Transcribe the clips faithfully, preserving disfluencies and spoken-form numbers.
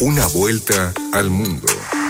Una vuelta al mundo.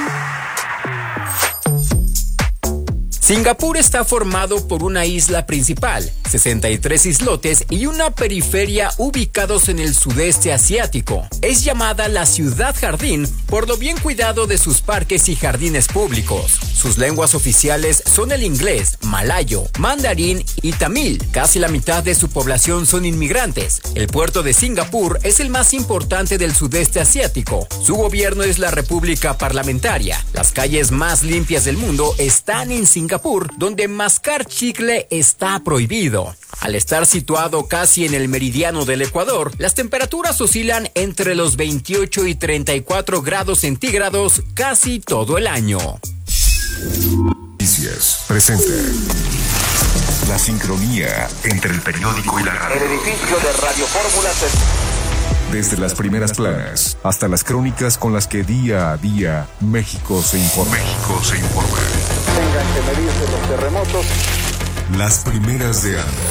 Singapur está formado por una isla principal, sesenta y tres islotes y una periferia ubicados en el sudeste asiático. Es llamada la ciudad jardín por lo bien cuidado de sus parques y jardines públicos. Sus lenguas oficiales son el inglés, malayo, mandarín y tamil. Casi la mitad de su población son inmigrantes. El puerto de Singapur es el más importante del sudeste asiático. Su gobierno es la República Parlamentaria. Las calles más limpias del mundo están en Singapur, donde mascar chicle está prohibido. Al estar situado casi en el meridiano del Ecuador, las temperaturas oscilan entre los veintiocho y treinta y cuatro grados centígrados casi todo el año. Noticias presenta la sincronía entre el periódico y la radio. El edificio de Radio Fórmula se... Desde las primeras planas hasta las crónicas con las que día a día México se informa. México se informa. Tengan que medirse los terremotos. Las primeras de A N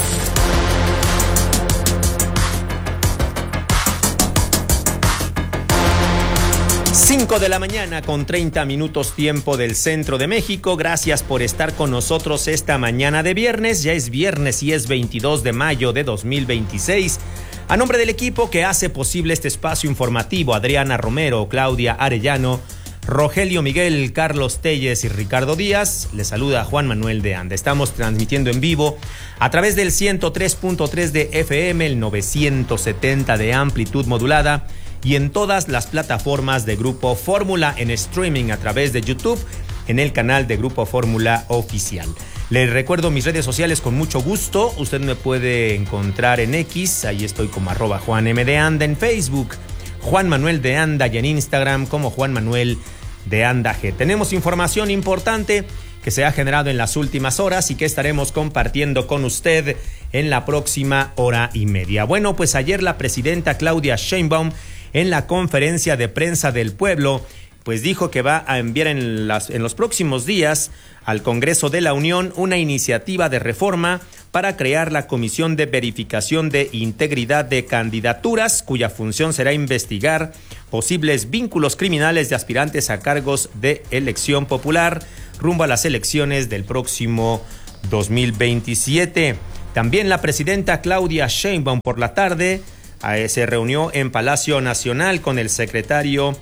A. cinco de la mañana con treinta minutos tiempo del centro de México. Gracias por estar con nosotros esta mañana de viernes. Ya es viernes y es veintidós de mayo de dos mil veintiséis. A nombre del equipo que hace posible este espacio informativo, Adriana Romero, Claudia Arellano, Rogelio Miguel, Carlos Telles y Ricardo Díaz, les saluda Juan Manuel de Anda. Estamos transmitiendo en vivo a través del ciento tres punto tres de F M, el novecientos setenta de amplitud modulada y en todas las plataformas de Grupo Fórmula, en streaming a través de YouTube, en el canal de Grupo Fórmula Oficial. Les recuerdo mis redes sociales con mucho gusto. Usted me puede encontrar en X, ahí estoy como arroba Juan M de Anda, en Facebook Juan Manuel de Anda y en Instagram como Juan Manuel de Anda G. Tenemos información importante que se ha generado en las últimas horas y que estaremos compartiendo con usted en la próxima hora y media. Bueno, pues ayer la presidenta Claudia Sheinbaum, en la conferencia de prensa del pueblo, pues dijo que va a enviar en, las, en los próximos días al Congreso de la Unión una iniciativa de reforma para crear la Comisión de Verificación de Integridad de Candidaturas, cuya función será investigar posibles vínculos criminales de aspirantes a cargos de elección popular rumbo a las elecciones del próximo dos mil veintisiete. También la presidenta Claudia Sheinbaum por la tarde eh, se reunió en Palacio Nacional con el secretario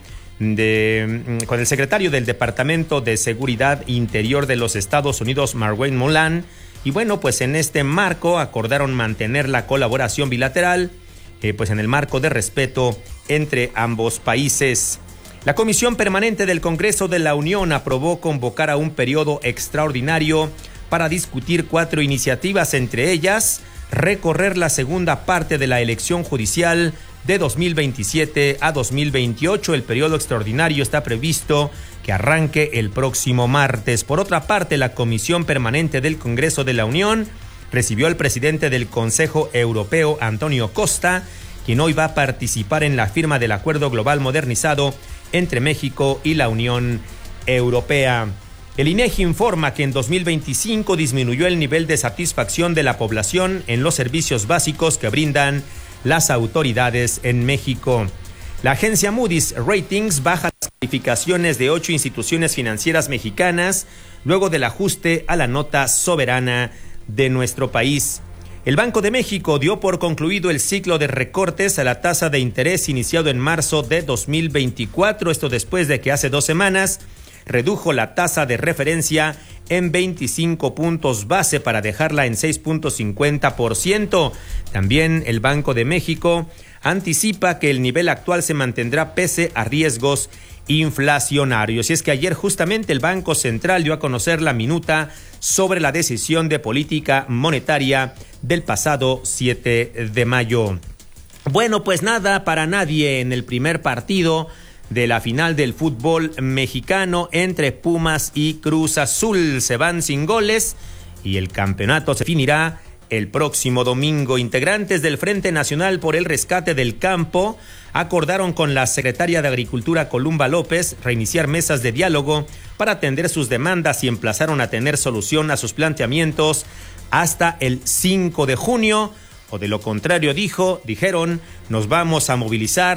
De, con el secretario del Departamento de Seguridad Interior de los Estados Unidos, Marwayne Mullane, y bueno, pues en este marco acordaron mantener la colaboración bilateral, eh, pues en el marco de respeto entre ambos países. La Comisión Permanente del Congreso de la Unión aprobó convocar a un periodo extraordinario para discutir cuatro iniciativas, entre ellas recorrer la segunda parte de la elección judicial de dos mil veintisiete a dos mil veintiocho. El periodo extraordinario está previsto que arranque el próximo martes. Por otra parte, la Comisión Permanente del Congreso de la Unión recibió al presidente del Consejo Europeo, Antonio Costa, quien hoy va a participar en la firma del Acuerdo Global Modernizado entre México y la Unión Europea. El INEGI informa que en dos mil veinticinco disminuyó el nivel de satisfacción de la población en los servicios básicos que brindan las autoridades en México. La agencia Moody's Ratings baja las calificaciones de ocho instituciones financieras mexicanas luego del ajuste a la nota soberana de nuestro país. El Banco de México dio por concluido el ciclo de recortes a la tasa de interés iniciado en marzo de dos mil veinticuatro, esto después de que hace dos semanas redujo la tasa de referencia en veinticinco puntos base para dejarla en seis punto cincuenta por ciento. También el Banco de México anticipa que el nivel actual se mantendrá pese a riesgos inflacionarios. Y es que ayer justamente el Banco Central dio a conocer la minuta sobre la decisión de política monetaria del pasado siete de mayo. Bueno, pues nada para nadie en el primer partido de la final del fútbol mexicano entre Pumas y Cruz Azul. Se van sin goles y el campeonato se definirá el próximo domingo. Integrantes del Frente Nacional por el Rescate del Campo acordaron con la secretaria de Agricultura, Columba López, reiniciar mesas de diálogo para atender sus demandas y emplazaron a tener solución a sus planteamientos hasta el cinco de junio, o de lo contrario, dijo, dijeron, nos vamos a movilizar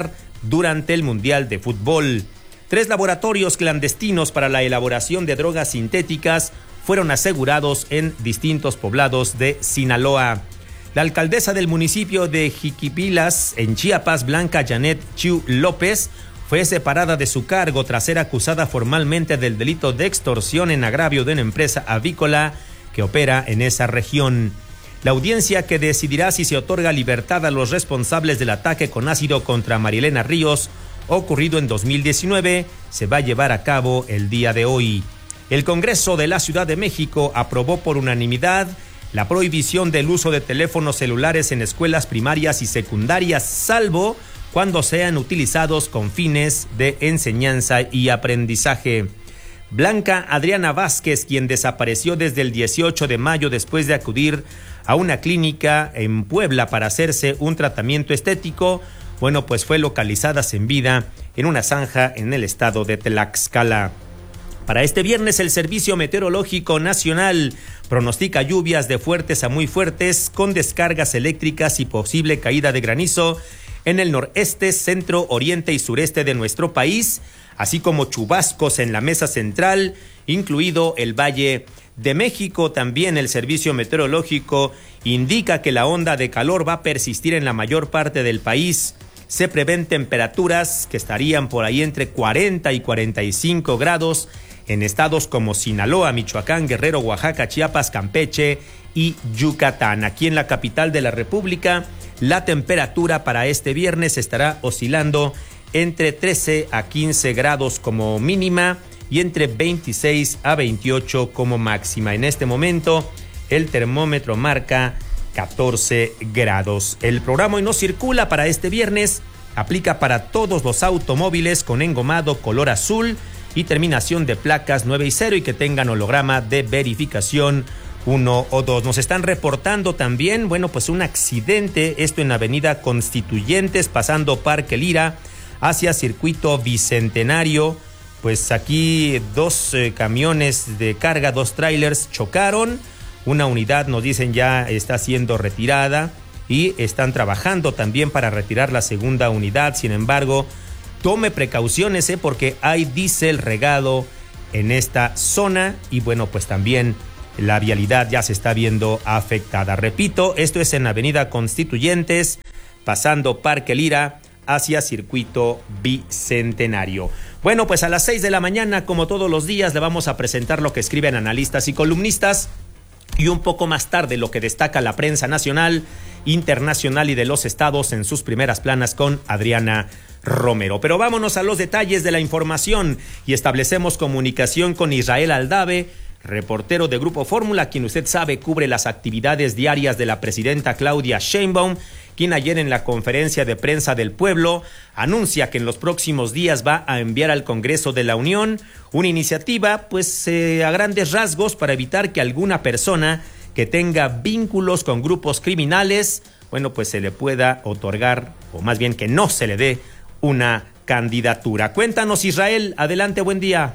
durante el Mundial de Fútbol. Tres laboratorios clandestinos para la elaboración de drogas sintéticas fueron asegurados en distintos poblados de Sinaloa. La alcaldesa del municipio de Jiquipilas, en Chiapas, Blanca Janet Chiu López, fue separada de su cargo tras ser acusada formalmente del delito de extorsión en agravio de una empresa avícola que opera en esa región. La audiencia que decidirá si se otorga libertad a los responsables del ataque con ácido contra Marilena Ríos, ocurrido en dos mil diecinueve, se va a llevar a cabo el día de hoy. El Congreso de la Ciudad de México aprobó por unanimidad la prohibición del uso de teléfonos celulares en escuelas primarias y secundarias, salvo cuando sean utilizados con fines de enseñanza y aprendizaje. Blanca Adriana Vázquez, quien desapareció desde el dieciocho de mayo después de acudir a una clínica en Puebla para hacerse un tratamiento estético, bueno, pues fue localizada sin vida en una zanja en el estado de Tlaxcala. Para este viernes, el Servicio Meteorológico Nacional pronostica lluvias de fuertes a muy fuertes con descargas eléctricas y posible caída de granizo en el noreste, centro, oriente y sureste de nuestro país, así como chubascos en la mesa central, incluido el Valle de México. También el Servicio Meteorológico indica que la onda de calor va a persistir en la mayor parte del país. Se prevén temperaturas que estarían por ahí entre cuarenta y cuarenta y cinco grados en estados como Sinaloa, Michoacán, Guerrero, Oaxaca, Chiapas, Campeche y Yucatán. Aquí en la capital de la República, la temperatura para este viernes estará oscilando entre trece a quince grados como mínima y entre veintiséis a veintiocho como máxima. En este momento, el termómetro marca catorce grados. El programa Hoy No Circula para este viernes aplica para todos los automóviles con engomado color azul y terminación de placas nueve y cero y que tengan holograma de verificación uno o dos. Nos están reportando también, bueno, pues un accidente, esto en Avenida Constituyentes, pasando Parque Lira hacia Circuito Bicentenario. Pues aquí dos eh, camiones de carga, dos trailers chocaron. Una unidad, nos dicen, ya está siendo retirada y están trabajando también para retirar la segunda unidad. Sin embargo, tome precauciones, ¿eh? porque hay diésel regado en esta zona y bueno, pues también la vialidad ya se está viendo afectada. Repito, esto es en Avenida Constituyentes, pasando Parque Lira hacia Circuito Bicentenario. Bueno, pues a las seis de la mañana, como todos los días, le vamos a presentar lo que escriben analistas y columnistas. Y un poco más tarde lo que destaca la prensa nacional, internacional y de los estados en sus primeras planas con Adriana Romero. Pero vámonos a los detalles de la información y establecemos comunicación con Israel Aldave, reportero de Grupo Fórmula, quien usted sabe cubre las actividades diarias de la presidenta Claudia Sheinbaum, quien ayer en la conferencia de prensa del pueblo anuncia que en los próximos días va a enviar al Congreso de la Unión una iniciativa, pues eh, a grandes rasgos, para evitar que alguna persona que tenga vínculos con grupos criminales, bueno, pues se le pueda otorgar, o más bien que no se le dé una candidatura. Cuéntanos, Israel, adelante, buen día.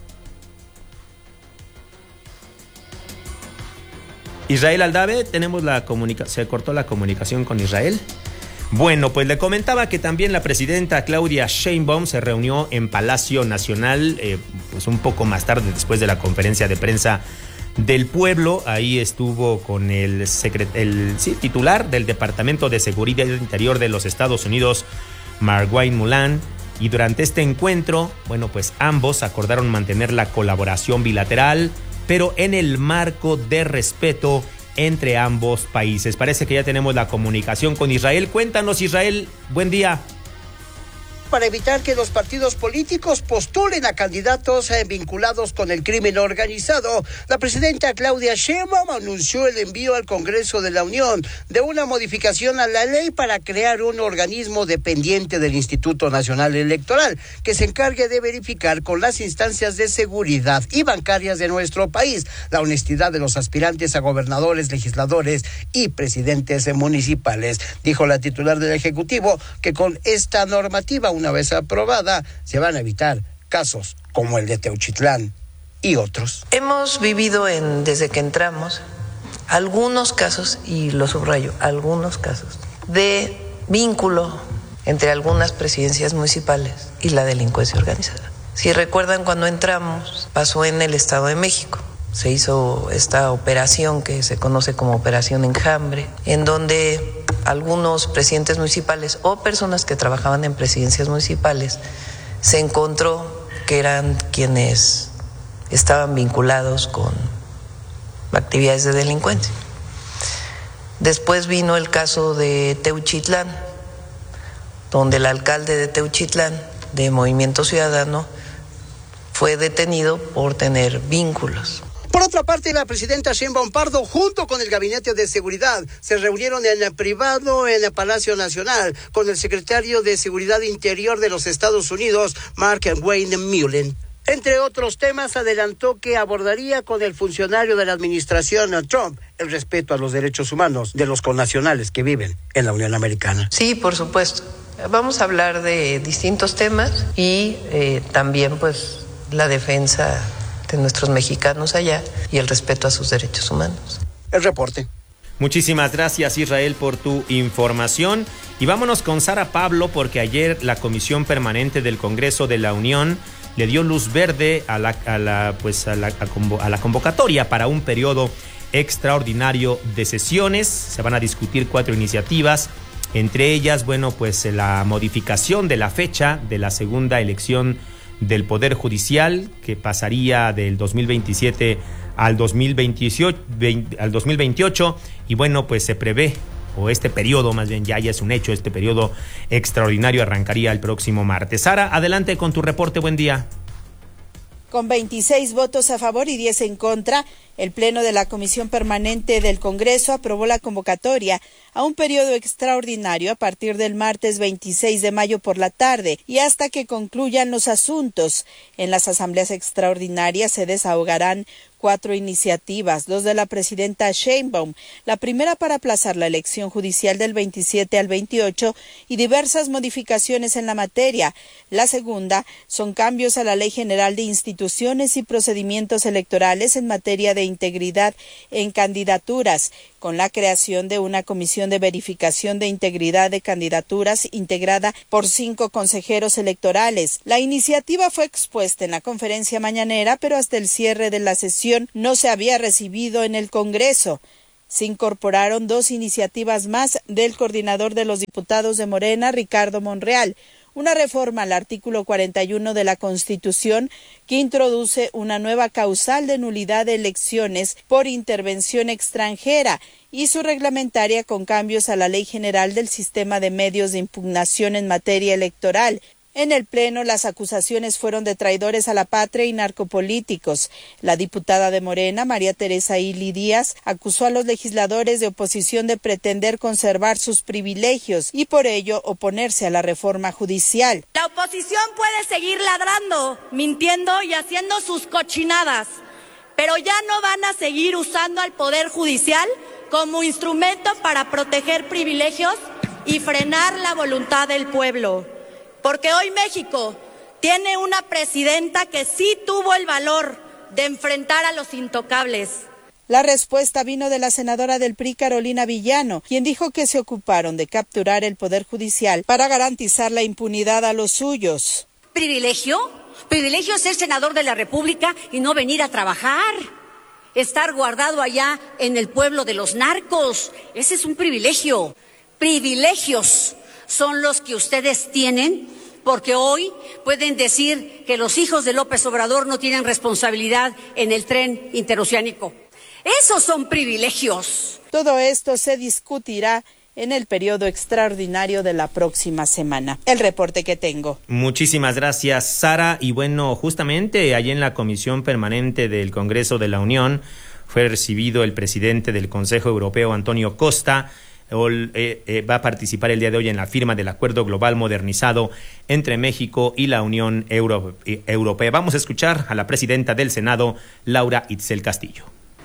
Israel Aldave, tenemos la comunicación, se cortó la comunicación con Israel. Bueno, pues le comentaba que también la presidenta Claudia Sheinbaum se reunió en Palacio Nacional, eh, pues un poco más tarde, después de la conferencia de prensa del pueblo. Ahí estuvo con el, secret- el sí, titular del Departamento de Seguridad Interior de los Estados Unidos, Marguerite Mullen, y durante este encuentro, bueno, pues ambos acordaron mantener la colaboración bilateral, pero en el marco de respeto entre ambos países. Parece que ya tenemos la comunicación con Israel. Cuéntanos, Israel, buen día. Para evitar que los partidos políticos postulen a candidatos eh, vinculados con el crimen organizado, la presidenta Claudia Sheinbaum anunció el envío al Congreso de la Unión de una modificación a la ley para crear un organismo dependiente del Instituto Nacional Electoral que se encargue de verificar con las instancias de seguridad y bancarias de nuestro país la honestidad de los aspirantes a gobernadores, legisladores y presidentes municipales. Dijo la titular del Ejecutivo que con esta normativa, una vez aprobada, se van a evitar casos como el de Teuchitlán y otros. Hemos vivido en, desde que entramos, algunos casos, y lo subrayo, algunos casos, de vínculo entre algunas presidencias municipales y la delincuencia organizada. Si recuerdan, cuando entramos, pasó en el Estado de México. Se hizo esta operación que se conoce como Operación Enjambre, en donde algunos presidentes municipales o personas que trabajaban en presidencias municipales se encontró que eran quienes estaban vinculados con actividades de delincuencia. Después vino el caso de Teuchitlán, donde el alcalde de Teuchitlán, de Movimiento Ciudadano, fue detenido por tener vínculos. Por otra parte, la presidenta Sheinbaum Pardo, junto con el Gabinete de Seguridad, se reunieron en el privado en el Palacio Nacional con el secretario de Seguridad Interior de los Estados Unidos, Mark Wayne Mullen. Entre otros temas, adelantó que abordaría con el funcionario de la administración Trump el respeto a los derechos humanos de los connacionales que viven en la Unión Americana. Sí, por supuesto. Vamos a hablar de distintos temas y eh, también, pues, la defensa de nuestros mexicanos allá y el respeto a sus derechos humanos. El reporte. Muchísimas gracias, Israel, por tu información. Y vámonos con Sara Pablo, porque ayer la Comisión Permanente del Congreso de la Unión le dio luz verde a la, a la, pues a la, a, a la convocatoria para un periodo extraordinario de sesiones. Se van a discutir cuatro iniciativas, entre ellas, bueno, pues la modificación de la fecha de la segunda elección del Poder Judicial, que pasaría del dos mil veintisiete al dos mil veintiocho, veinte, al dos mil veintiocho, y bueno, pues se prevé, o este periodo más bien ya, ya es un hecho, este periodo extraordinario arrancaría el próximo martes. Sara, adelante con tu reporte, buen día. Con veintiséis votos a favor y diez en contra, el Pleno de la Comisión Permanente del Congreso aprobó la convocatoria a un periodo extraordinario a partir del martes veintiséis de mayo por la tarde y hasta que concluyan los asuntos. En las asambleas extraordinarias se desahogarán cuatro iniciativas, dos de la presidenta Sheinbaum, la primera para aplazar la elección judicial del veintisiete al veintiocho y diversas modificaciones en la materia. La segunda son cambios a la Ley General de Instituciones y Procedimientos Electorales en materia de integridad en candidaturas, con la creación de una comisión de verificación de integridad de candidaturas integrada por cinco consejeros electorales. La iniciativa fue expuesta en la conferencia mañanera, pero hasta el cierre de la sesión no se había recibido en el Congreso. Se incorporaron dos iniciativas más del coordinador de los diputados de Morena, Ricardo Monreal. Una reforma al artículo cuarenta y uno de la Constitución que introduce una nueva causal de nulidad de elecciones por intervención extranjera y su reglamentaria con cambios a la Ley General del Sistema de Medios de Impugnación en materia electoral. En el Pleno, las acusaciones fueron de traidores a la patria y narcopolíticos. La diputada de Morena, María Teresa Ili Díaz, acusó a los legisladores de oposición de pretender conservar sus privilegios y por ello oponerse a la reforma judicial. La oposición puede seguir ladrando, mintiendo y haciendo sus cochinadas, pero ya no van a seguir usando al Poder Judicial como instrumento para proteger privilegios y frenar la voluntad del pueblo. Porque hoy México tiene una presidenta que sí tuvo el valor de enfrentar a los intocables. La respuesta vino de la senadora del P R I, Carolina Villano, quien dijo que se ocuparon de capturar el Poder Judicial para garantizar la impunidad a los suyos. ¿Privilegio? Privilegio es ser senador de la República y no venir a trabajar. Estar guardado allá en el pueblo de los narcos. Ese es un privilegio. Privilegios son los que ustedes tienen, porque hoy pueden decir que los hijos de López Obrador no tienen responsabilidad en el tren interoceánico. Esos son privilegios. Todo esto se discutirá en el periodo extraordinario de la próxima semana. El reporte que tengo. Muchísimas gracias, Sara. Y bueno, justamente allí en la Comisión Permanente del Congreso de la Unión fue recibido el presidente del Consejo Europeo, Antonio Costa. Eh, eh, va a participar el día de hoy en la firma del Acuerdo Global Modernizado entre México y la Unión Euro- eh, Europea. Vamos a escuchar a la presidenta del Senado, Laura Itzel Castillo.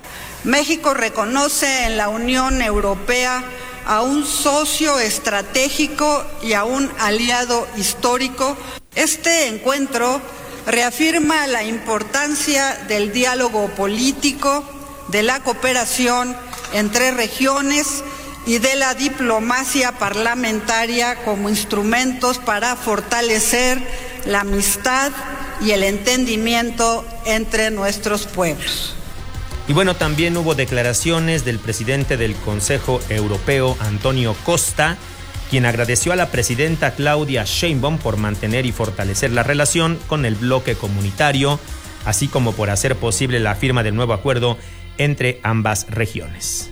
México reconoce en la Unión Europea a un socio estratégico y a un aliado histórico. Este encuentro reafirma la importancia del diálogo político, de la cooperación entre regiones y de la diplomacia parlamentaria como instrumentos para fortalecer la amistad y el entendimiento entre nuestros pueblos. Y bueno, también hubo declaraciones del presidente del Consejo Europeo, Antonio Costa, quien agradeció a la presidenta Claudia Sheinbaum por mantener y fortalecer la relación con el bloque comunitario, así como por hacer posible la firma del nuevo acuerdo entre ambas regiones.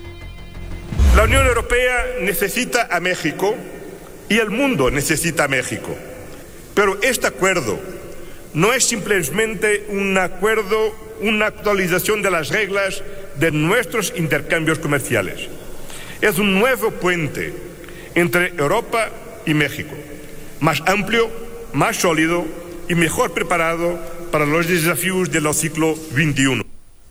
La Unión Europea necesita a México y el mundo necesita a México. Pero este acuerdo no es simplemente un acuerdo, una actualización de las reglas de nuestros intercambios comerciales. Es un nuevo puente entre Europa y México, más amplio, más sólido y mejor preparado para los desafíos del siglo veintiuno.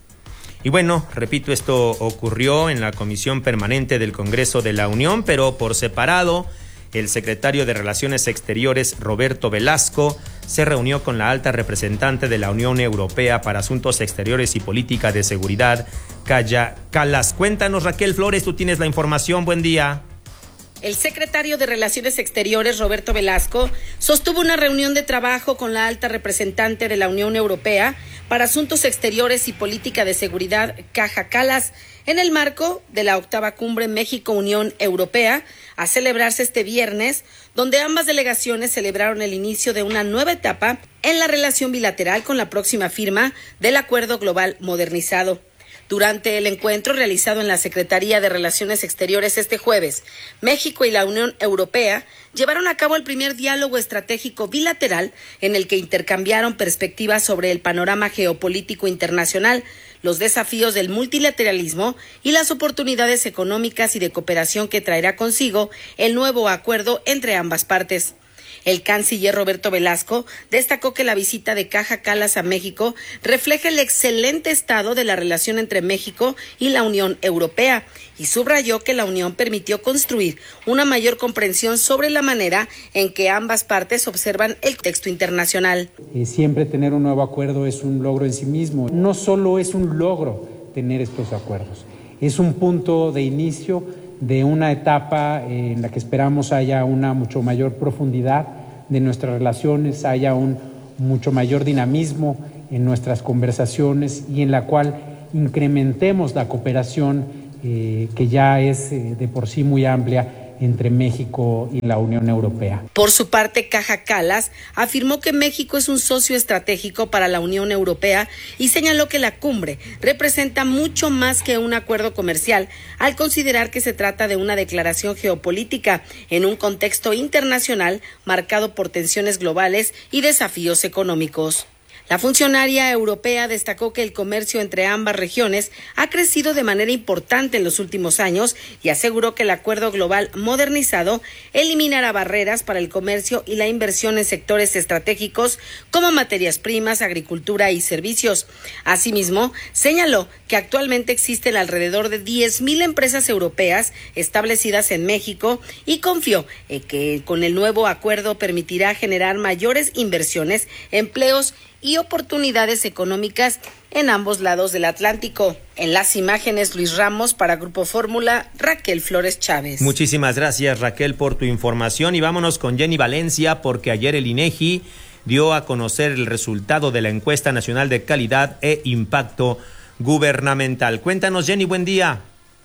Y bueno, repito, esto ocurrió en la Comisión Permanente del Congreso de la Unión, pero por separado, el secretario de Relaciones Exteriores, Roberto Velasco, se reunió con la alta representante de la Unión Europea para Asuntos Exteriores y Política de Seguridad, Kaja Kallas. Cuéntanos, Raquel Flores, tú tienes la información. Buen día. El secretario de Relaciones Exteriores, Roberto Velasco, sostuvo una reunión de trabajo con la alta representante de la Unión Europea para Asuntos Exteriores y Política de Seguridad, Kaja Kallas, en el marco de la octava cumbre México-Unión Europea, a celebrarse este viernes, donde ambas delegaciones celebraron el inicio de una nueva etapa en la relación bilateral con la próxima firma del Acuerdo Global Modernizado. Durante el encuentro realizado en la Secretaría de Relaciones Exteriores este jueves, México y la Unión Europea llevaron a cabo el primer diálogo estratégico bilateral en el que intercambiaron perspectivas sobre el panorama geopolítico internacional, los desafíos del multilateralismo y las oportunidades económicas y de cooperación que traerá consigo el nuevo acuerdo entre ambas partes. El canciller Roberto Velasco destacó que la visita de Kaja Kallas a México refleja el excelente estado de la relación entre México y la Unión Europea y subrayó que la Unión permitió construir una mayor comprensión sobre la manera en que ambas partes observan el contexto internacional. Eh, siempre tener un nuevo acuerdo es un logro en sí mismo. No solo es un logro tener estos acuerdos, es un punto de inicio de una etapa en la que esperamos haya una mucho mayor profundidad de nuestras relaciones, haya un mucho mayor dinamismo en nuestras conversaciones y en la cual incrementemos la cooperación eh, que ya es eh, de por sí muy amplia entre México y la Unión Europea. Por su parte, Kaja Kallas afirmó que México es un socio estratégico para la Unión Europea y señaló que la cumbre representa mucho más que un acuerdo comercial, al considerar que se trata de una declaración geopolítica en un contexto internacional marcado por tensiones globales y desafíos económicos. La funcionaria europea destacó que el comercio entre ambas regiones ha crecido de manera importante en los últimos años y aseguró que el acuerdo global modernizado eliminará barreras para el comercio y la inversión en sectores estratégicos como materias primas, agricultura y servicios. Asimismo, señaló que actualmente existen alrededor de diez mil empresas europeas establecidas en México y confió en que con el nuevo acuerdo permitirá generar mayores inversiones, empleos y oportunidades económicas en ambos lados del Atlántico. En las imágenes, Luis Ramos, para Grupo Fórmula, Raquel Flores Chávez. Muchísimas gracias, Raquel, por tu información. Y vámonos con Jenny Valencia, porque ayer el INEGI dio a conocer el resultado de la Encuesta Nacional de Calidad e Impacto Gubernamental. Cuéntanos, Jenny, buen día.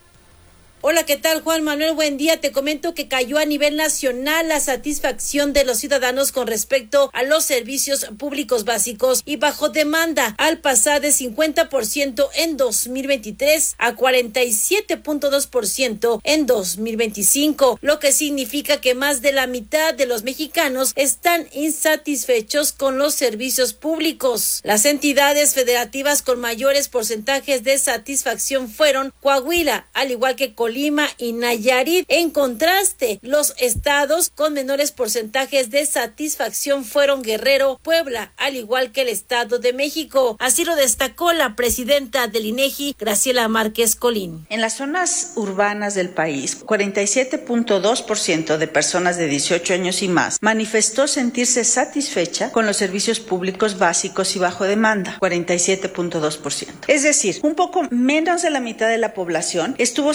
Hola, ¿qué tal, Juan Manuel? Buen día. Te comento que cayó a nivel nacional la satisfacción de los ciudadanos con respecto a los servicios públicos básicos y bajo demanda, al pasar de cincuenta por ciento en dos mil veintitrés a cuarenta y siete punto dos por ciento en dos mil veinticinco, lo que significa que más de la mitad de los mexicanos están insatisfechos con los servicios públicos. Las entidades federativas con mayores porcentajes de satisfacción fueron Coahuila, al igual que Colima y Nayarit. En contraste, los estados con menores porcentajes de satisfacción fueron Guerrero, Puebla, al igual que el Estado de México. Así lo destacó la presidenta del INEGI, Graciela Márquez Colín. En las zonas urbanas del país, cuarenta y siete punto dos por ciento de personas de dieciocho años y más manifestó sentirse satisfecha con los servicios públicos básicos y bajo demanda, cuarenta y siete punto dos por ciento. Es decir, un poco menos de la mitad de la población estuvo satisfecha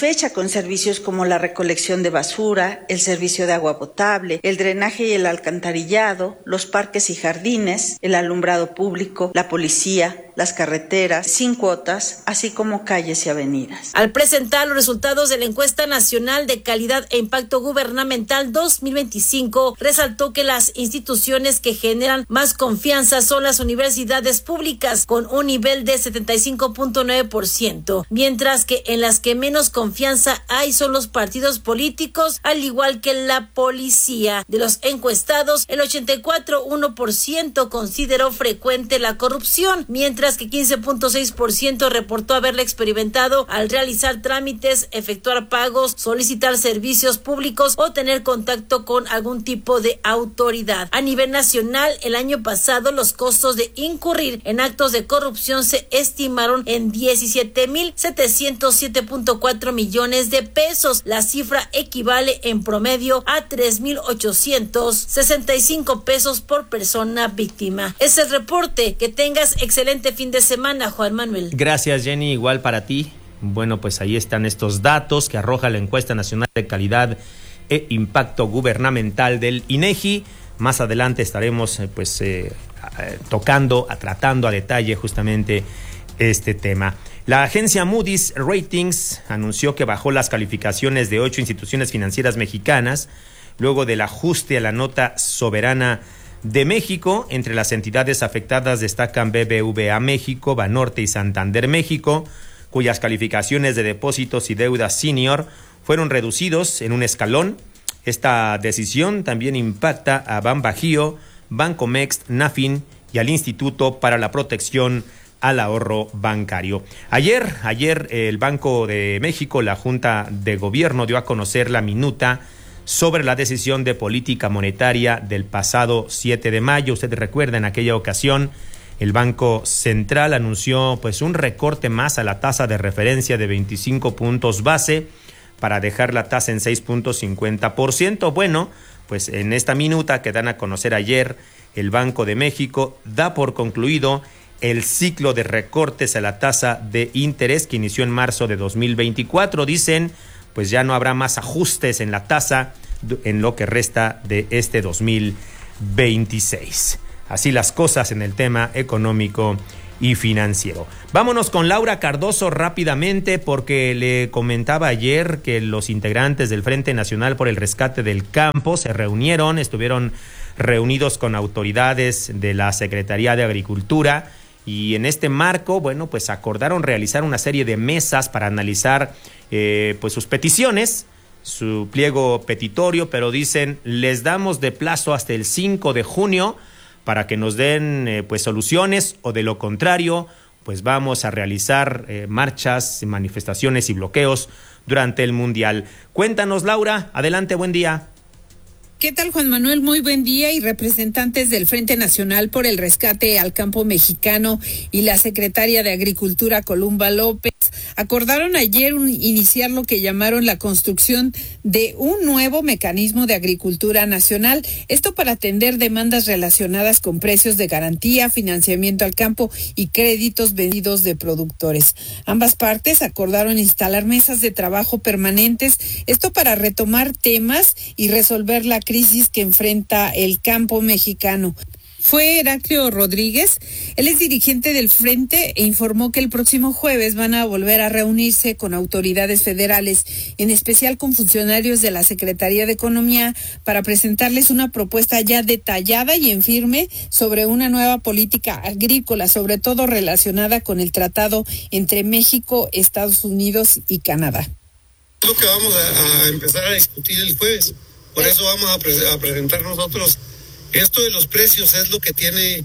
satisfecha con servicios como la recolección de basura, el servicio de agua potable, el drenaje y el alcantarillado, los parques y jardines, el alumbrado público, la policía, las carreteras sin cuotas, así como calles y avenidas. Al presentar los resultados de la Encuesta Nacional de Calidad e Impacto Gubernamental dos mil veinticinco, resaltó que las instituciones que generan más confianza son las universidades públicas, con un nivel de setenta y cinco punto nueve por ciento, mientras que en las que menos confianza hay son los partidos políticos, al igual que la policía. De los encuestados, el ochenta y cuatro punto uno por ciento consideró frecuente la corrupción, mientras que quince punto seis por ciento reportó haberla experimentado al realizar trámites, efectuar pagos, solicitar servicios públicos o tener contacto con algún tipo de autoridad. A nivel nacional, el año pasado los costos de incurrir en actos de corrupción se estimaron en diecisiete mil setecientos siete punto cuatro millones de pesos. La cifra equivale en promedio a tres mil ochocientos sesenta y cinco pesos por persona víctima. Es el reporte. Que tengas excelente fin de semana, Juan Manuel. Gracias, Jenny, igual para ti. Bueno, pues ahí están estos datos que arroja la Encuesta Nacional de Calidad e Impacto Gubernamental del INEGI. Más adelante estaremos eh, pues eh, eh, tocando, a, tratando a detalle justamente este tema. La agencia Moody's Ratings anunció que bajó las calificaciones de ocho instituciones financieras mexicanas luego del ajuste a la nota soberana de México. Entre las entidades afectadas destacan B B V A México, Banorte y Santander México, cuyas calificaciones de depósitos y deuda senior fueron reducidos en un escalón. Esta decisión también impacta a Banbajío, Bancomext, Nafin y al Instituto para la Protección al Ahorro Bancario. Ayer, ayer el Banco de México, la Junta de Gobierno, dio a conocer la minuta sobre la decisión de política monetaria del pasado siete de mayo. Usted recuerda, en aquella ocasión el Banco Central anunció pues un recorte más a la tasa de referencia de veinticinco puntos base para dejar la tasa en seis punto cincuenta por ciento. Bueno, pues en esta minuta que dan a conocer ayer, el Banco de México da por concluido el ciclo de recortes a la tasa de interés que inició en marzo de dos mil veinticuatro. Dicen, pues ya no habrá más ajustes en la tasa en lo que resta de este dos mil veintiséis. Así las cosas en el tema económico y financiero. Vámonos con Laura Cardoso rápidamente, porque le comentaba ayer que los integrantes del Frente Nacional por el Rescate del Campo se reunieron, estuvieron reunidos con autoridades de la Secretaría de Agricultura, y en este marco, bueno, pues acordaron realizar una serie de mesas para analizar eh, pues sus peticiones, su pliego petitorio, pero dicen, les damos de plazo hasta el cinco de junio para que nos den eh, pues soluciones, o de lo contrario, pues vamos a realizar eh, marchas, manifestaciones y bloqueos durante el Mundial. Cuéntanos, Laura, adelante, buen día. ¿Qué tal, Juan Manuel? Muy buen día. Y representantes del Frente Nacional por el Rescate al Campo Mexicano y la secretaria de Agricultura, Columba López, acordaron ayer un, iniciar lo que llamaron la construcción de un nuevo mecanismo de agricultura nacional. Esto para atender demandas relacionadas con precios de garantía, financiamiento al campo y créditos vendidos de productores. Ambas partes acordaron instalar mesas de trabajo permanentes, esto para retomar temas y resolver la crisis que enfrenta el campo mexicano. Fue Heraclio Rodríguez, él es dirigente del Frente, e informó que el próximo jueves van a volver a reunirse con autoridades federales, en especial con funcionarios de la Secretaría de Economía, para presentarles una propuesta ya detallada y en firme sobre una nueva política agrícola, sobre todo relacionada con el tratado entre México, Estados Unidos y Canadá. Es lo que vamos a, a empezar a discutir el jueves. Por eso vamos a, pre- a presentar nosotros. Esto de los precios es lo que tiene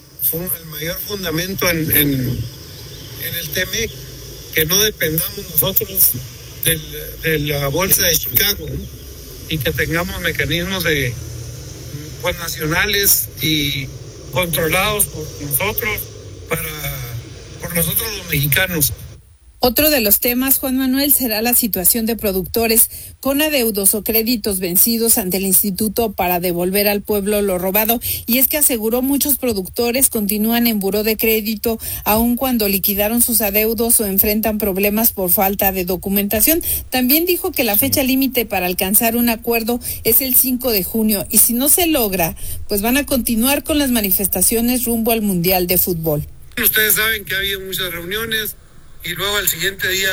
el mayor fundamento en, en, en el T M E C, que no dependamos nosotros del, de la bolsa de Chicago, ¿no? Y que tengamos mecanismos de, pues, nacionales y controlados por nosotros, para por nosotros los mexicanos. Otro de los temas, Juan Manuel, será la situación de productores con adeudos o créditos vencidos ante el instituto para devolver al pueblo lo robado. Y es que aseguró muchos productores continúan en buró de crédito aun cuando liquidaron sus adeudos o enfrentan problemas por falta de documentación. También dijo que la fecha límite para alcanzar un acuerdo es el cinco de junio y si no se logra, pues van a continuar con las manifestaciones rumbo al Mundial de Fútbol. Ustedes saben que ha habido muchas reuniones y luego al siguiente día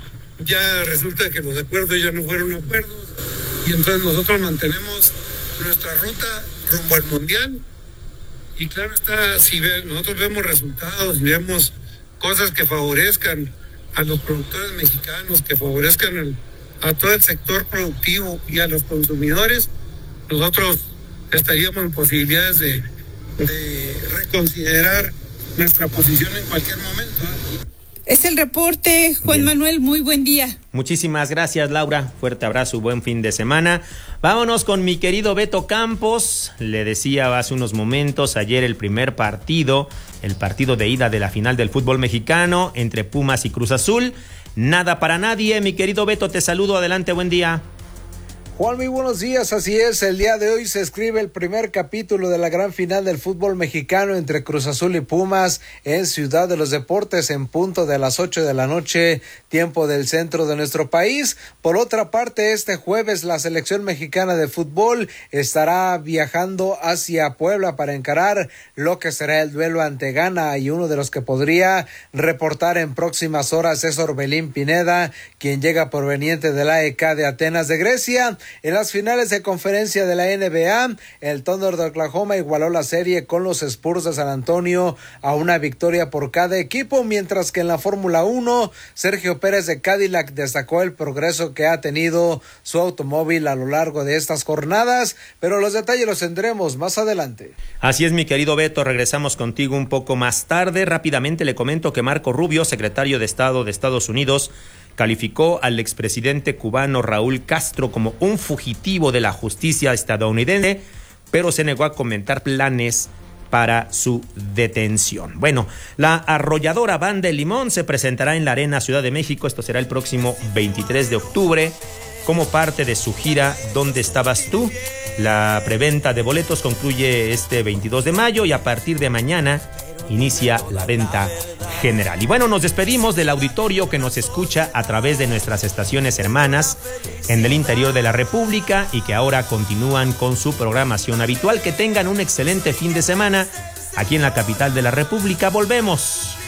ya resulta que los acuerdos ya no fueron acuerdos y entonces nosotros mantenemos nuestra ruta rumbo al Mundial y claro está, si ve, nosotros vemos resultados, vemos cosas que favorezcan a los productores mexicanos, que favorezcan el, a todo el sector productivo y a los consumidores, nosotros estaríamos en posibilidades de, de reconsiderar nuestra posición en cualquier momento, ¿eh? Es el reporte, Juan Bien. Manuel, muy buen día. Muchísimas gracias, Laura. Fuerte abrazo, buen fin de semana. Vámonos con mi querido Beto Campos. Le decía hace unos momentos, ayer el primer partido, el partido de ida de la final del fútbol mexicano entre Pumas y Cruz Azul. Nada para nadie. Mi querido Beto, te saludo. Adelante, buen día. Juan, muy buenos días, así es, el día de hoy se escribe el primer capítulo de la gran final del fútbol mexicano entre Cruz Azul y Pumas en Ciudad de los Deportes en punto de las ocho de la noche, tiempo del centro de nuestro país. Por otra parte, este jueves la selección mexicana de fútbol estará viajando hacia Puebla para encarar lo que será el duelo ante Ghana y uno de los que podría reportar en próximas horas es Orbelín Pineda, quien llega proveniente del A E K de Atenas de Grecia. En las finales de conferencia de la N B A, el Thunder de Oklahoma igualó la serie con los Spurs de San Antonio a una victoria por cada equipo, mientras que en la Fórmula uno, Sergio Pérez de Cadillac destacó el progreso que ha tenido su automóvil a lo largo de estas jornadas, pero los detalles los tendremos más adelante. Así es, mi querido Beto, regresamos contigo un poco más tarde. Rápidamente le comento que Marco Rubio, secretario de Estado de Estados Unidos, calificó al expresidente cubano Raúl Castro como un fugitivo de la justicia estadounidense, pero se negó a comentar planes para su detención. Bueno, la arrolladora Banda El Limón se presentará en la Arena Ciudad de México, esto será el próximo veintitrés de octubre, como parte de su gira ¿Dónde estabas tú? La preventa de boletos concluye este veintidós de mayo y a partir de mañana inicia la venta general. Y bueno, nos despedimos del auditorio que nos escucha a través de nuestras estaciones hermanas en el interior de la República y que ahora continúan con su programación habitual. Que tengan un excelente fin de semana aquí en la capital de la República. Volvemos.